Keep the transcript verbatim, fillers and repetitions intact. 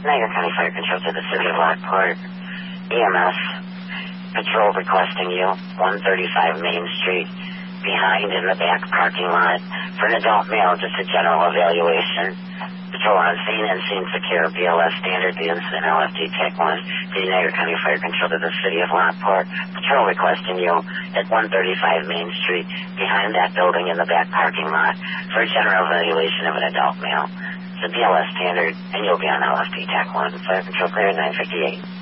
Niagara County Fire Control to the City of Lockport. E M S patrol requesting you, one thirty-five Main Street, behind in the back parking lot. For an adult male, just a general evaluation. Patrol on scene and scene secure, B L S standard, the incident L F D Tech one, the Niagara County Fire Control to the City of Lockport. Patrol requesting you at one thirty-five Main Street, behind that building in the back parking lot, for a general evaluation of an adult male. It's a B L S standard, and you'll be on L F D Tech one. Fire Control clear at nine fifty-eight.